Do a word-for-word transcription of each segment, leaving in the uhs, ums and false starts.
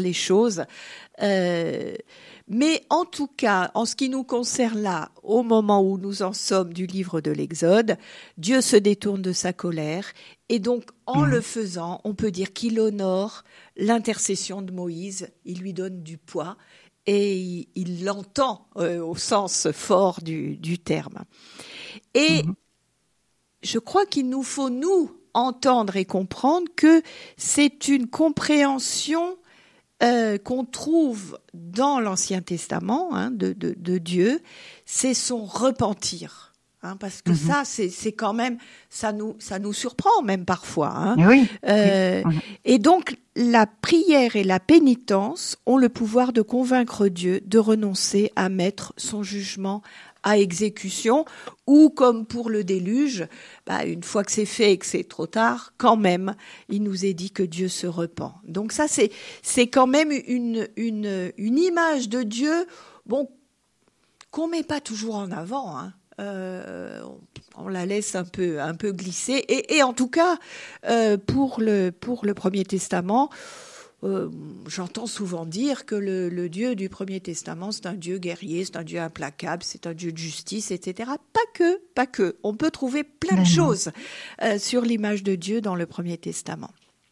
les choses. Euh, mais en tout cas, en ce qui nous concerne là, au moment où nous en sommes du livre de l'Exode, Dieu se détourne de sa colère et donc en mmh. le faisant, on peut dire qu'il honore l'intercession de Moïse, il lui donne du poids et il, il l'entend euh, au sens fort du, du terme. Et mmh. je crois qu'il nous faut, nous, entendre et comprendre que c'est une compréhension Euh, qu'on trouve dans l'Ancien Testament hein, de, de, de Dieu, c'est son repentir. Hein, parce que mm-hmm. ça, c'est, c'est quand même, ça nous, ça nous surprend même parfois. Hein. Oui. Euh, oui. Et donc, la prière et la pénitence ont le pouvoir de convaincre Dieu de renoncer à mettre son jugement à exécution, ou comme pour le déluge, bah, une fois que c'est fait et que c'est trop tard, quand même, il nous est dit que Dieu se repent. Donc ça, c'est, c'est quand même une, une, une image de Dieu, bon, qu'on met pas toujours en avant, hein. Euh, on, on la laisse un peu, un peu glisser. Et, et en tout cas, euh, pour le, pour le Premier Testament, Euh, j'entends souvent dire que le, le Dieu du Premier Testament, c'est un Dieu guerrier, c'est un Dieu implacable, c'est un Dieu de justice, et cetera. Pas que, pas que. On peut trouver plein de choses euh, sur l'image de Dieu dans le Premier Testament.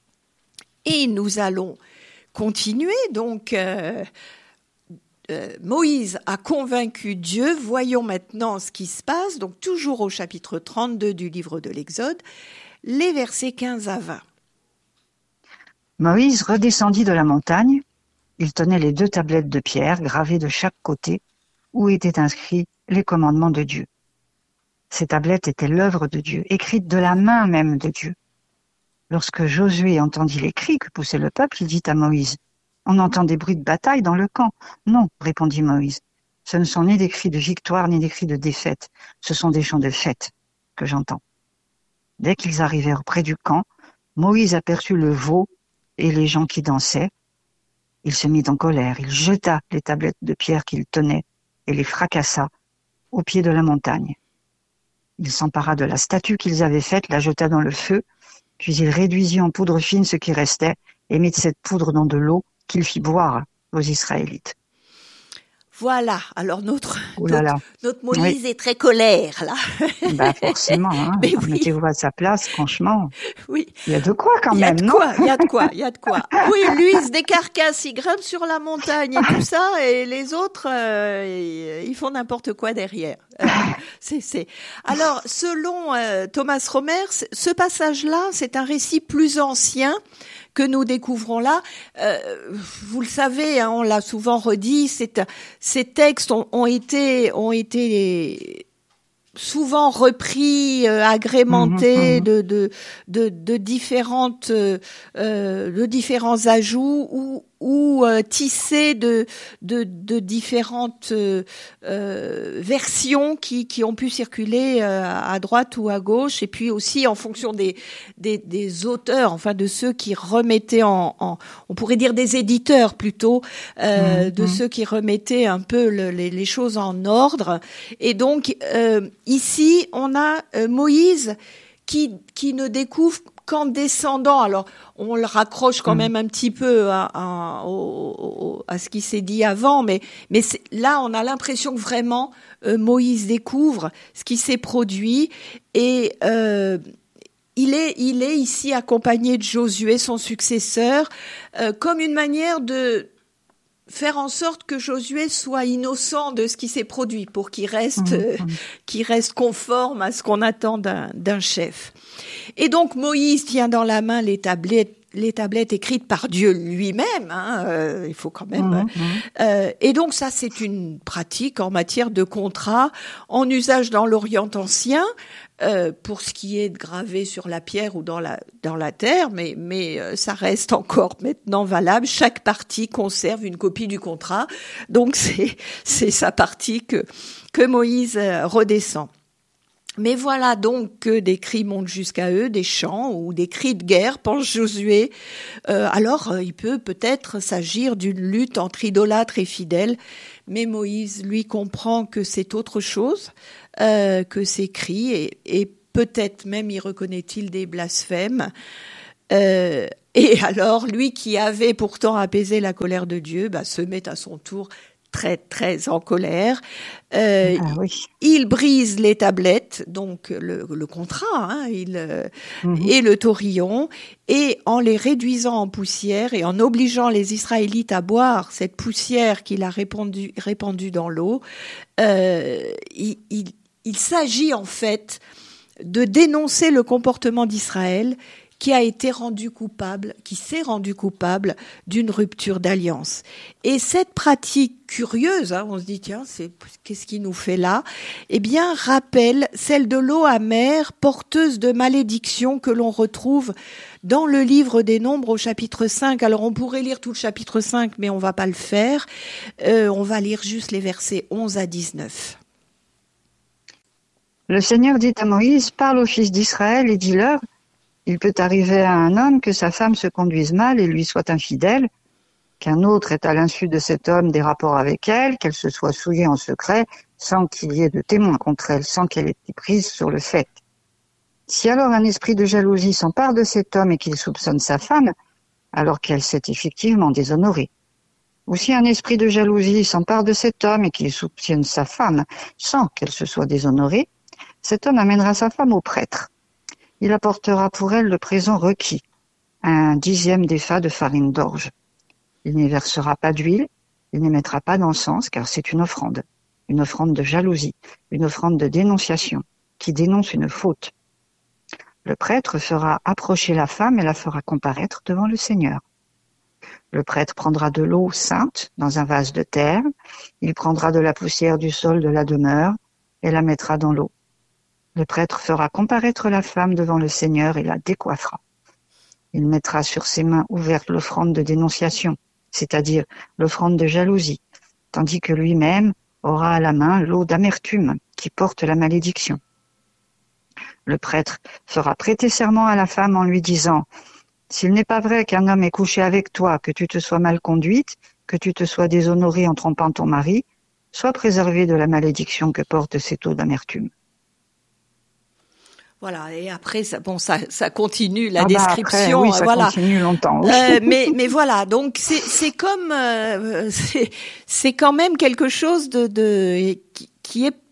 Et nous allons continuer. Donc, euh, euh, Moïse a convaincu Dieu. Voyons maintenant ce qui se passe. Donc, toujours au chapitre trente-deux du livre de l'Exode, les versets quinze à vingt. Moïse redescendit de la montagne. Il tenait les deux tablettes de pierre gravées de chaque côté où étaient inscrits les commandements de Dieu. Ces tablettes étaient l'œuvre de Dieu, écrites de la main même de Dieu. Lorsque Josué entendit les cris que poussait le peuple, il dit à Moïse, « On entend des bruits de bataille dans le camp. » « Non, répondit Moïse, ce ne sont ni des cris de victoire ni des cris de défaite, ce sont des chants de fête que j'entends. » Dès qu'ils arrivèrent près du camp, Moïse aperçut le veau et les gens qui dansaient. Il se mit en colère, il jeta les tablettes de pierre qu'il tenait et les fracassa au pied de la montagne. Il s'empara de la statue qu'ils avaient faite, la jeta dans le feu, puis il réduisit en poudre fine ce qui restait et mit cette poudre dans de l'eau qu'il fit boire aux Israélites. Voilà, alors notre, oh là là. notre, notre Moïse oui. est très colère, là. Bah forcément, hein. Mais oui. Mettez-vous à sa place, franchement. Oui. Il y a de quoi quand il y a même, de non? quoi, il y a de quoi, il y a de quoi. Oui, lui, il se décarcasse, il grimpe sur la montagne et tout ça, et les autres, euh, ils font n'importe quoi derrière. Euh, c'est, c'est. Alors, selon euh, Thomas Romer, ce passage-là, c'est un récit plus ancien que nous découvrons là. Euh, vous le savez, hein, on l'a souvent redit, c'est, ces textes ont, ont été, ont été souvent repris, euh, agrémentés mmh, mmh. de, de, de, de différentes, euh, de différents ajouts ou, ou euh, tissés de, de, de différentes euh, euh, versions qui, qui ont pu circuler euh, à droite ou à gauche, et puis aussi en fonction des, des, des auteurs, enfin de ceux qui remettaient en, en on pourrait dire des éditeurs plutôt, euh, mmh, de mmh. ceux qui remettaient un peu le, les, les choses en ordre. Et donc euh, ici, on a euh, Moïse qui, qui ne découvre qu'en descendant. Alors, on le raccroche quand mmh. même un petit peu à, à, à, à ce qui s'est dit avant, mais, mais c'est, là, on a l'impression que vraiment euh, Moïse découvre ce qui s'est produit et euh, il est, il est ici accompagné de Josué, son successeur, euh, comme une manière de faire en sorte que Josué soit innocent de ce qui s'est produit pour qu'il reste, mmh. euh, qu'il reste conforme à ce qu'on attend d'un, d'un chef. Et donc Moïse tient dans la main les tablettes, les tablettes écrites par Dieu lui-même. Hein, euh, il faut quand même. Mmh. Euh, et donc ça, c'est une pratique en matière de contrat en usage dans l'Orient ancien. Euh, pour ce qui est de graver sur la pierre ou dans la dans la terre, mais mais euh, ça reste encore maintenant valable. Chaque partie conserve une copie du contrat, donc c'est c'est sa partie que que Moïse euh, redescend. Mais voilà donc que des cris montent jusqu'à eux, des chants ou des cris de guerre, pense Josué. Euh, alors euh, il peut peut-être s'agir d'une lutte entre idolâtres et fidèles, mais Moïse lui comprend que c'est autre chose. Euh, que ces cris et, et peut-être même y reconnaît-il des blasphèmes. Euh, Et alors, lui qui avait pourtant apaisé la colère de Dieu, bah, se met à son tour très, très en colère. Euh, Ah oui. Il brise les tablettes, donc le, le contrat, hein, il, euh, Mhm. et le taurillon, et en les réduisant en poussière et en obligeant les Israélites à boire cette poussière qu'il a répandue, répandue dans l'eau, euh, il, il, il s'agit en fait de dénoncer le comportement d'Israël qui a été rendu coupable, qui s'est rendu coupable d'une rupture d'alliance. Et cette pratique curieuse, hein, on se dit tiens, c'est, qu'est-ce qui nous fait là ? Eh bien, rappelle celle de l'eau amère, porteuse de malédiction que l'on retrouve dans le livre des Nombres au chapitre cinq. Alors, on pourrait lire tout le chapitre cinq, mais on va pas le faire. Euh, on va lire juste les versets onze à dix-neuf. Le Seigneur dit à Moïse, parle aux fils d'Israël et dis-leur, il peut arriver à un homme que sa femme se conduise mal et lui soit infidèle, qu'un autre ait à l'insu de cet homme des rapports avec elle, qu'elle se soit souillée en secret, sans qu'il y ait de témoins contre elle, sans qu'elle ait été prise sur le fait. Si alors un esprit de jalousie s'empare de cet homme et qu'il soupçonne sa femme, alors qu'elle s'est effectivement déshonorée, ou si un esprit de jalousie s'empare de cet homme et qu'il soupçonne sa femme sans qu'elle se soit déshonorée, cet homme amènera sa femme au prêtre. Il apportera pour elle le présent requis, un dixième d'épha de farine d'orge. Il n'y versera pas d'huile, il n'y mettra pas d'encens, car c'est une offrande, une offrande de jalousie, une offrande de dénonciation, qui dénonce une faute. Le prêtre fera approcher la femme et la fera comparaître devant le Seigneur. Le prêtre prendra de l'eau sainte dans un vase de terre, il prendra de la poussière du sol de la demeure et la mettra dans l'eau. Le prêtre fera comparaître la femme devant le Seigneur et la décoiffera. Il mettra sur ses mains ouvertes l'offrande de dénonciation, c'est-à-dire l'offrande de jalousie, tandis que lui-même aura à la main l'eau d'amertume qui porte la malédiction. Le prêtre fera prêter serment à la femme en lui disant « S'il n'est pas vrai qu'un homme ait couché avec toi, que tu te sois mal conduite, que tu te sois déshonorée en trompant ton mari, sois préservé de la malédiction que porte cette eau d'amertume. » Voilà, et après, ça, bon, ça, ça continue la ah bah description, après, oui, ça voilà. continue longtemps. Oui. Euh, mais, mais voilà, donc c'est, c'est comme, euh, c'est, c'est quand même quelque chose de, de qui, qui est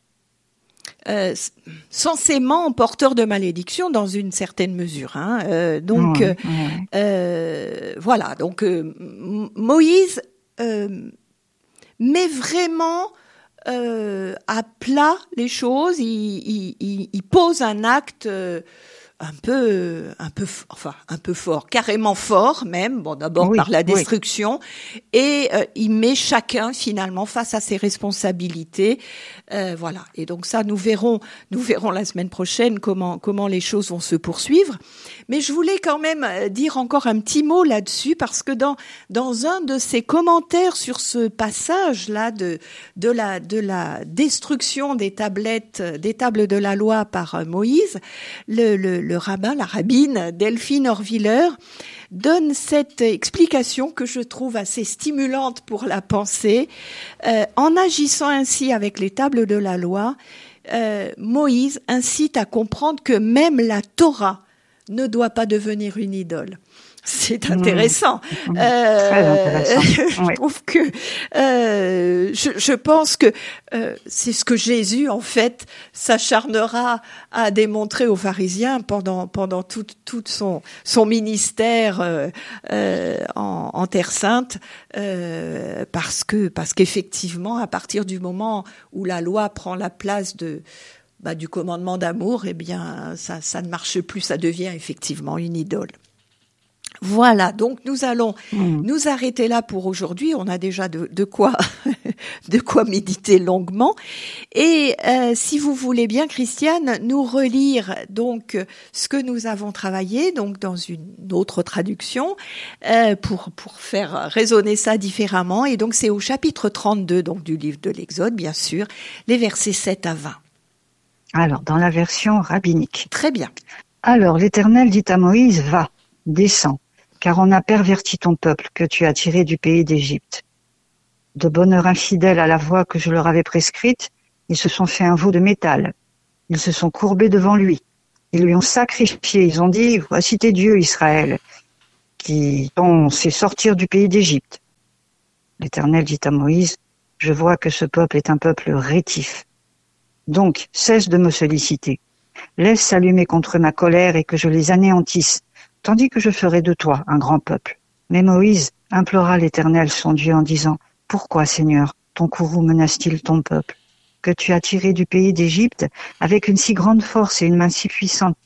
euh, censément porteur de malédiction dans une certaine mesure. Hein. Euh, donc, Oui, euh, oui. euh, voilà, donc euh, Moïse euh, met vraiment Euh, à plat les choses, il, il, il, il pose un acte euh, un peu, un peu, enfin un peu fort, carrément fort même. Bon, d'abord Oui, par la oui. destruction, et euh, il met chacun finalement face à ses responsabilités. Euh, voilà. Et donc ça, nous verrons, nous verrons la semaine prochaine comment comment les choses vont se poursuivre. Mais je voulais quand même dire encore un petit mot là-dessus parce que dans dans un de ses commentaires sur ce passage là de de la de la destruction des tablettes des tables de la loi par Moïse, le le, le rabbin, la rabbine Delphine Horviller donne cette explication que je trouve assez stimulante pour la pensée. Euh, en agissant ainsi avec les tables de la loi, euh, Moïse incite à comprendre que même la Torah ne doit pas devenir une idole. C'est intéressant. Mmh. Euh, Très intéressant. je Oui. trouve que euh, je, je pense que euh, c'est ce que Jésus en fait s'acharnera à démontrer aux pharisiens pendant pendant tout tout son son ministère euh, euh, en, en Terre Sainte, euh, parce que parce qu'effectivement à partir du moment où la loi prend la place de bah, du commandement d'amour, eh bien ça ça ne marche plus, ça devient effectivement une idole. Voilà, donc nous allons mmh. nous arrêter là pour aujourd'hui. On a déjà de, de quoi de quoi méditer longuement. Et euh, si vous voulez bien, Christiane, nous relire donc ce que nous avons travaillé, donc dans une autre traduction, euh, pour pour faire résonner ça différemment. Et donc c'est au chapitre trente-deux, donc du livre de l'Exode, bien sûr, les versets sept à vingt. Alors, dans la version rabbinique. Très bien. Alors, l'Éternel dit à Moïse, va, descends, car on a perverti ton peuple que tu as tiré du pays d'Égypte. De bonne heure infidèle à la voie que je leur avais prescrite, ils se sont fait un veau de métal. Ils se sont courbés devant lui. Ils lui ont sacrifié. Ils ont dit, voici tes dieux, Israël. qui t'ont fait sortir du pays d'Égypte. L'Éternel dit à Moïse, je vois que ce peuple est un peuple rétif. Donc, cesse de me solliciter. Laisse s'allumer contre ma colère et que je les anéantisse, tandis que je ferai de toi un grand peuple. Mais Moïse implora l'Éternel son Dieu en disant, pourquoi, Seigneur, ton courroux menace-t-il ton peuple, que tu as tiré du pays d'Égypte avec une si grande force et une main si puissante?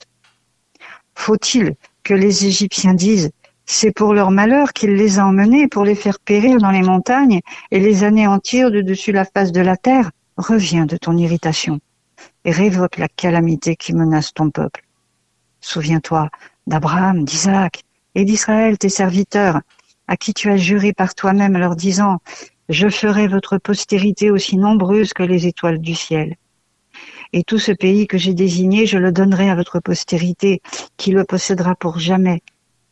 Faut-il que les Égyptiens disent, c'est pour leur malheur qu'il les a emmenés, pour les faire périr dans les montagnes et les anéantir de dessus la face de la terre? Reviens de ton irritation et révoque la calamité qui menace ton peuple. Souviens-toi d'Abraham, d'Isaac et d'Israël, tes serviteurs, à qui tu as juré par toi-même leur disant, je ferai votre postérité aussi nombreuse que les étoiles du ciel. Et tout ce pays que j'ai désigné, je le donnerai à votre postérité, qui le possédera pour jamais.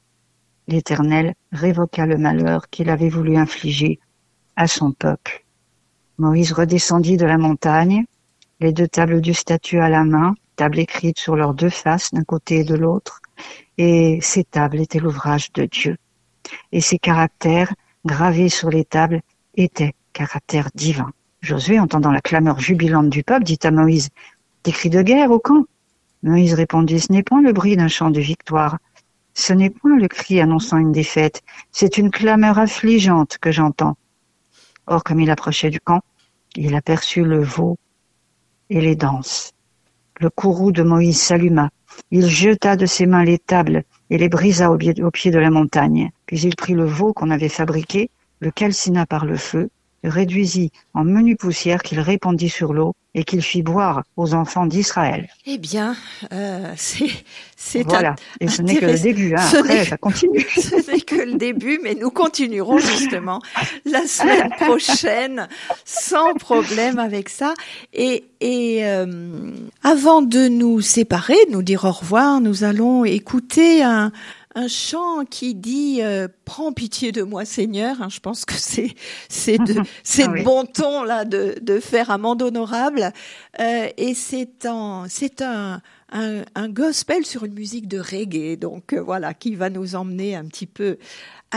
L'Éternel révoqua le malheur qu'il avait voulu infliger à son peuple. Moïse redescendit de la montagne, les deux tables du statut à la main, tables écrites sur leurs deux faces d'un côté et de l'autre, et ces tables étaient l'ouvrage de Dieu. Et ces caractères gravés sur les tables étaient caractères divins. Josué, entendant la clameur jubilante du peuple, dit à Moïse, « Des cris de guerre au camp ?» Moïse répondit, « Ce n'est point le bruit d'un chant de victoire. Ce n'est point le cri annonçant une défaite. C'est une clameur affligeante que j'entends. » Or, comme il approchait du camp, il aperçut le veau et les danses. Le courroux de Moïse s'alluma. Il jeta de ses mains les tables et les brisa au pied, au pied de la montagne. Puis il prit le veau qu'on avait fabriqué, le calcina par le feu, le réduisit en menue poussière qu'il répandit sur l'eau et qu'il fit boire aux enfants d'Israël. Eh bien, euh, c'est c'est voilà. Et ce n'est que le début. Hein. Après, ça continue. Ce n'est que le début, mais nous continuerons justement la semaine prochaine sans problème avec ça. Et, et euh, avant de nous séparer, nous dire au revoir, nous allons écouter un un chant qui dit euh, « Prends pitié de moi, Seigneur hein, ». Je pense que c'est c'est de c'est ah, de oui. bon ton là de de faire amende honorable. Euh, et c'est un c'est un, un un gospel sur une musique de reggae, donc euh, voilà, qui va nous emmener un petit peu